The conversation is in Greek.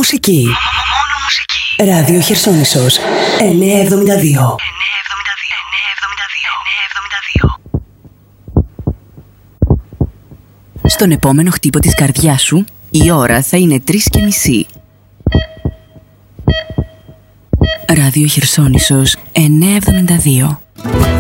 μουσική. Ράδιο Χερσόνησος 972. Στον επόμενο χτύπο της καρδιάς σου, η ώρα θα είναι 3:30. Ράδιο Χερσόνησος 972.